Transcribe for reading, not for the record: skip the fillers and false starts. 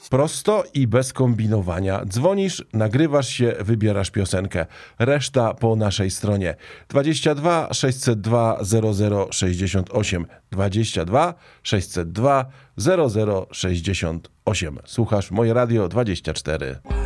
Prosto i bez kombinowania. Dzwonisz, nagrywasz się, wybierasz piosenkę. Reszta po naszej stronie. 22 602 0068. 22 602 0068. Słuchasz Moje Radio 24.